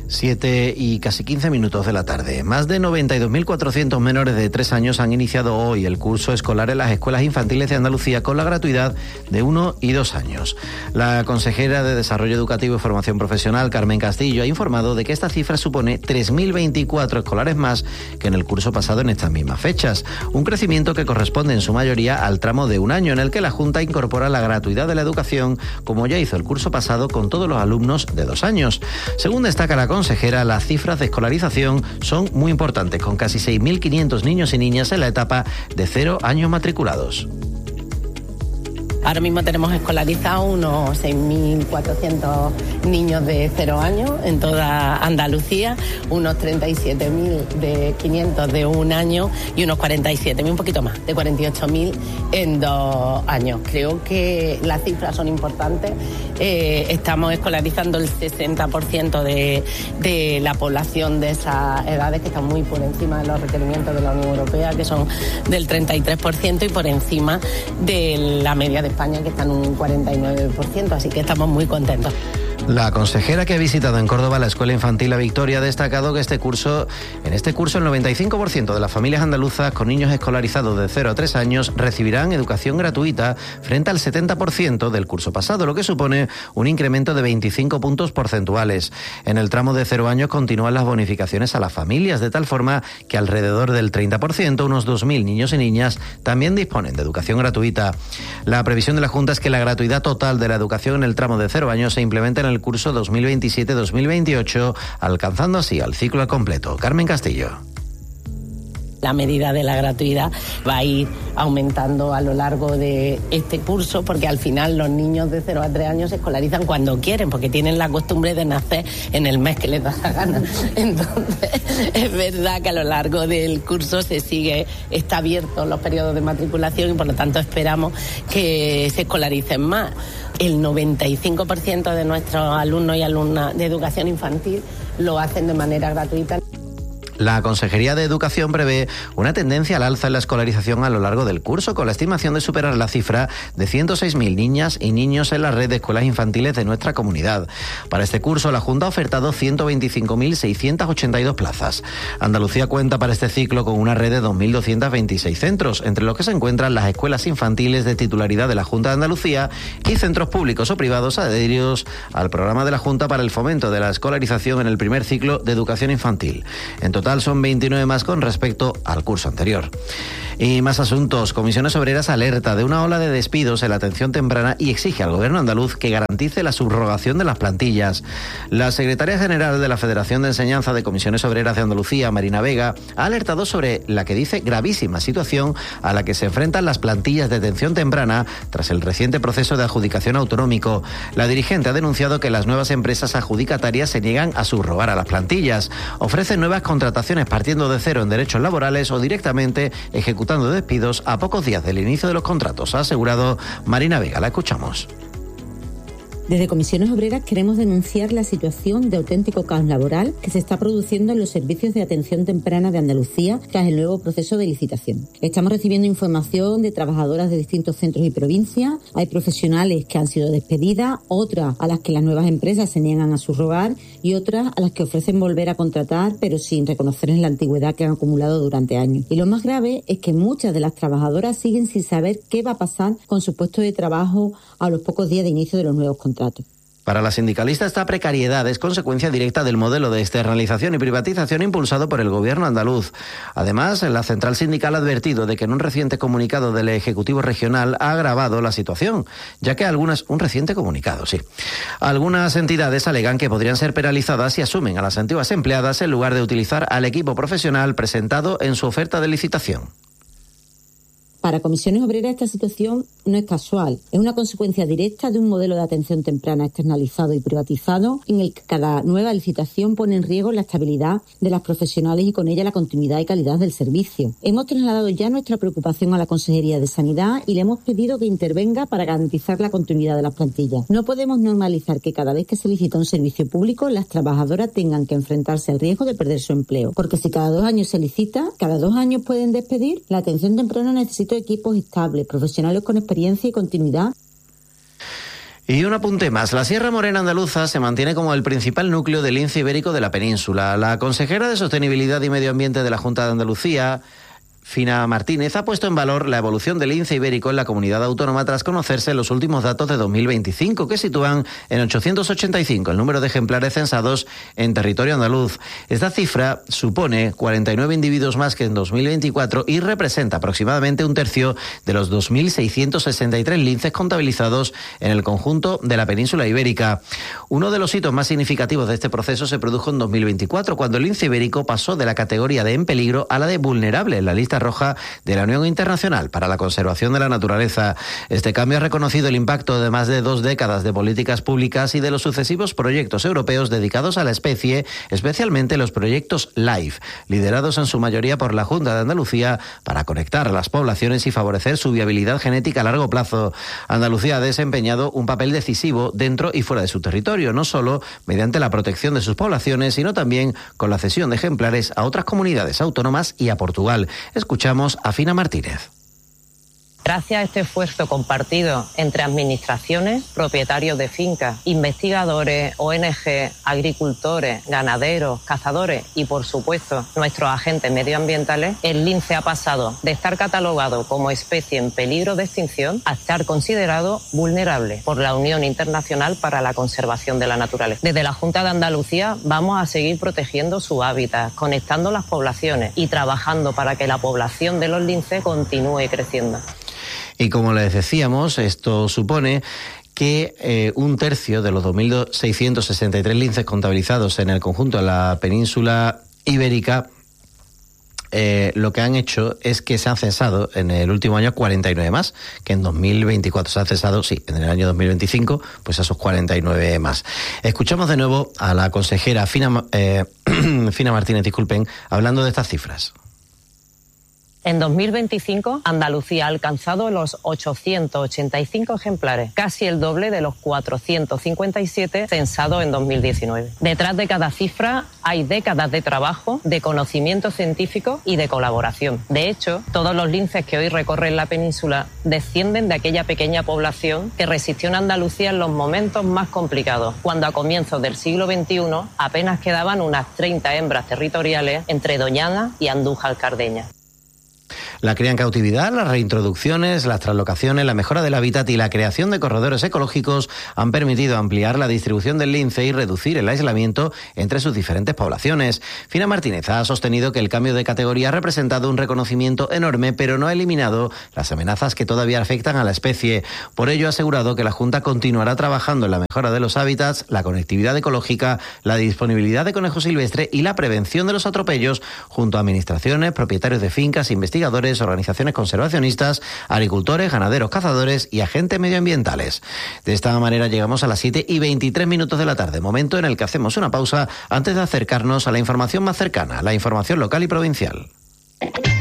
7 y casi 15 minutos de la tarde. Más de 92.400 menores de 3 años han iniciado hoy el curso escolar en las escuelas infantiles de Andalucía con la gratuidad de 1 y 2 años. La consejera de Desarrollo Educativo y Formación Profesional, Carmen Castillo, ha informado de que esta cifra supone 3.024 escolares más que en el curso pasado en estas mismas fechas. Un crecimiento que corresponde en su mayoría al tramo de 1 año en el que la Junta incorpora la gratuidad de la educación, como ya hizo el curso pasado con todos los alumnos de 2 años. Según destaca la consejera, las cifras de escolarización son muy importantes, con casi 6.500 niños y niñas en la etapa de 0 años matriculados. Ahora mismo tenemos escolarizados unos 6.400 niños de 0 años en toda Andalucía, unos 37.500 de 1 año y unos 47.000, un poquito más, de 48.000 en 2 años. Creo que las cifras son importantes. Estamos escolarizando el 60% de la población de esas edades, que están muy por encima de los requerimientos de la Unión Europea, que son del 33%, y por encima de la media de España, que está en un 49%, así que estamos muy contentos. La consejera, que ha visitado en Córdoba la Escuela Infantil La Victoria, ha destacado que en este curso el 95% de las familias andaluzas con niños escolarizados de 0 a 3 años recibirán educación gratuita frente al 70% del curso pasado, lo que supone un incremento de 25 puntos porcentuales. En el tramo de 0 años continúan las bonificaciones a las familias, de tal forma que alrededor del 30%, unos 2.000 niños y niñas, también disponen de educación gratuita. La previsión de la Junta es que la gratuidad total de la educación en el tramo de 0 años se implemente en el curso 2027-2028, alcanzando así al ciclo al completo. Carmen Castillo. La medida de la gratuidad va a ir aumentando a lo largo de este curso, porque al final los niños de 0 a 3 años se escolarizan cuando quieren, porque tienen la costumbre de nacer en el mes que les da la gana. Entonces, es verdad que a lo largo del curso está abierto los periodos de matriculación, y por lo tanto esperamos que se escolaricen más. El 95% de nuestros alumnos y alumnas de educación infantil lo hacen de manera gratuita. La Consejería de Educación prevé una tendencia al alza en la escolarización a lo largo del curso, con la estimación de superar la cifra de 106.000 niñas y niños en la red de escuelas infantiles de nuestra comunidad. Para este curso, la Junta ha ofertado 125.682 plazas. Andalucía cuenta para este ciclo con una red de 2.226 centros, entre los que se encuentran las escuelas infantiles de titularidad de la Junta de Andalucía y centros públicos o privados adheridos al programa de la Junta para el fomento de la escolarización en el primer ciclo de educación infantil. En total son 29 más con respecto al curso anterior. Y más asuntos. Comisiones Obreras alerta de una ola de despidos en la atención temprana y exige al Gobierno andaluz que garantice la subrogación de las plantillas. La secretaria general de la Federación de Enseñanza de Comisiones Obreras de Andalucía, Marina Vega, ha alertado sobre la que dice gravísima situación a la que se enfrentan las plantillas de atención temprana tras el reciente proceso de adjudicación autonómico. La dirigente ha denunciado que las nuevas empresas adjudicatarias se niegan a subrogar a las plantillas, ofrecen nuevas contrataciones partiendo de cero en derechos laborales o directamente ejecutando despidos a pocos días del inicio de los contratos, ha asegurado Marina Vega. La escuchamos. Desde Comisiones Obreras queremos denunciar la situación de auténtico caos laboral que se está produciendo en los servicios de atención temprana de Andalucía tras el nuevo proceso de licitación. Estamos recibiendo información de trabajadoras de distintos centros y provincias. Hay profesionales que han sido despedidas, otras a las que las nuevas empresas se niegan a subrogar y otras a las que ofrecen volver a contratar, pero sin reconocerles la antigüedad que han acumulado durante años. Y lo más grave es que muchas de las trabajadoras siguen sin saber qué va a pasar con su puesto de trabajo a los pocos días de inicio de los nuevos contratos. Para la sindicalista, esta precariedad es consecuencia directa del modelo de externalización y privatización impulsado por el Gobierno andaluz. Además, la central sindical ha advertido de que en un reciente comunicado del Ejecutivo Regional ha agravado la situación, ya que algunas entidades alegan que podrían ser penalizadas si asumen a las antiguas empleadas en lugar de utilizar al equipo profesional presentado en su oferta de licitación. Para Comisiones Obreras esta situación no es casual, es una consecuencia directa de un modelo de atención temprana externalizado y privatizado en el que cada nueva licitación pone en riesgo la estabilidad de las profesionales y con ella la continuidad y calidad del servicio. Hemos trasladado ya nuestra preocupación a la Consejería de Sanidad y le hemos pedido que intervenga para garantizar la continuidad de las plantillas. No podemos normalizar que cada vez que se licita un servicio público las trabajadoras tengan que enfrentarse al riesgo de perder su empleo, porque si cada 2 años se licita, cada 2 años pueden despedir. La atención temprana necesita equipos estables, profesionales con experiencia y continuidad. Y un apunte más, la Sierra Morena andaluza se mantiene como el principal núcleo del lince ibérico de la península. La consejera de Sostenibilidad y Medio Ambiente de la Junta de Andalucía, Fina Martínez, ha puesto en valor la evolución del lince ibérico en la comunidad autónoma tras conocerse los últimos datos de 2025, que sitúan en 885 el número de ejemplares censados en territorio andaluz. Esta cifra supone 49 individuos más que en 2024 y representa aproximadamente un tercio de los 2.663 linces contabilizados en el conjunto de la península ibérica. Uno de los hitos más significativos de este proceso se produjo en 2024, cuando el lince ibérico pasó de la categoría de en peligro a la de vulnerable en la lista roja de la Unión Internacional para la Conservación de la Naturaleza. Este cambio ha reconocido el impacto de más de 2 décadas de políticas públicas y de los sucesivos proyectos europeos dedicados a la especie, especialmente los proyectos LIFE, liderados en su mayoría por la Junta de Andalucía para conectar a las poblaciones y favorecer su viabilidad genética a largo plazo. Andalucía ha desempeñado un papel decisivo dentro y fuera de su territorio, no solo mediante la protección de sus poblaciones, sino también con la cesión de ejemplares a otras comunidades autónomas y a Portugal. Escuchamos a Fina Martínez. Gracias a este esfuerzo compartido entre administraciones, propietarios de fincas, investigadores, ONG, agricultores, ganaderos, cazadores y, por supuesto, nuestros agentes medioambientales, el lince ha pasado de estar catalogado como especie en peligro de extinción a estar considerado vulnerable por la Unión Internacional para la Conservación de la Naturaleza. Desde la Junta de Andalucía vamos a seguir protegiendo su hábitat, conectando las poblaciones y trabajando para que la población de los linces continúe creciendo. Y como les decíamos, esto supone que un tercio de los 2.663 linces contabilizados en el conjunto de la península ibérica, lo que han hecho es que se han censado en el último año 49 más, que en 2024 se han censado, sí, en el año 2025, pues esos 49 más. Escuchamos de nuevo a la consejera Fina Martínez, disculpen, hablando de estas cifras. En 2025, Andalucía ha alcanzado los 885 ejemplares, casi el doble de los 457 censados en 2019. Detrás de cada cifra hay décadas de trabajo, de conocimiento científico y de colaboración. De hecho, todos los linces que hoy recorren la península descienden de aquella pequeña población que resistió en Andalucía en los momentos más complicados, cuando a comienzos del siglo XXI apenas quedaban unas 30 hembras territoriales entre Doñana y Andújar Cardeña. La cría en cautividad, las reintroducciones, las translocaciones, la mejora del hábitat y la creación de corredores ecológicos han permitido ampliar la distribución del lince y reducir el aislamiento entre sus diferentes poblaciones. Fina Martínez ha sostenido que el cambio de categoría ha representado un reconocimiento enorme, pero no ha eliminado las amenazas que todavía afectan a la especie. Por ello ha asegurado que la Junta continuará trabajando en la mejora de los hábitats, la conectividad ecológica, la disponibilidad de conejo silvestre y la prevención de los atropellos, junto a administraciones, propietarios de fincas, investigadores, organizaciones conservacionistas, agricultores, ganaderos, cazadores y agentes medioambientales. De esta manera llegamos a las 7:23 de la tarde, momento en el que hacemos una pausa antes de acercarnos a la información más cercana, la información local y provincial.